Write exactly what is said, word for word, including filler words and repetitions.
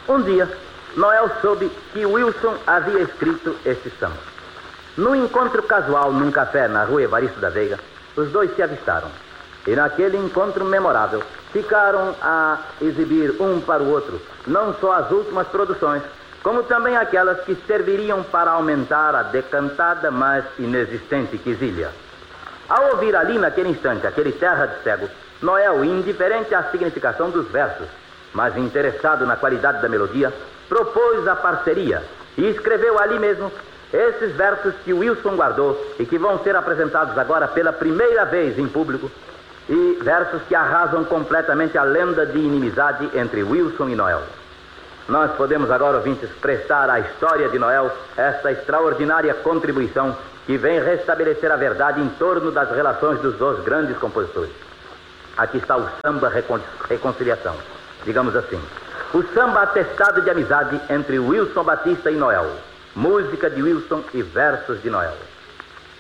Um dia, Noel soube que Wilson havia escrito este samba. Num encontro casual num café na rua Evaristo da Veiga, os dois se avistaram. E naquele encontro memorável, ficaram a exibir um para o outro, não só as últimas produções, como também aquelas que serviriam para aumentar a decantada, mas inexistente quesilha. Ao ouvir ali naquele instante aquele Terra de Cego, Noel, indiferente à significação dos versos, mas interessado na qualidade da melodia, propôs a parceria e escreveu ali mesmo esses versos que Wilson guardou e que vão ser apresentados agora pela primeira vez em público, e versos que arrasam completamente a lenda de inimizade entre Wilson e Noel. Nós podemos agora, ouvintes, prestar à história de Noel esta extraordinária contribuição que vem restabelecer a verdade em torno das relações dos dois grandes compositores. Aqui está o samba recon- reconciliação, digamos assim. O samba atestado de amizade entre Wilson Batista e Noel. Música de Wilson e versos de Noel.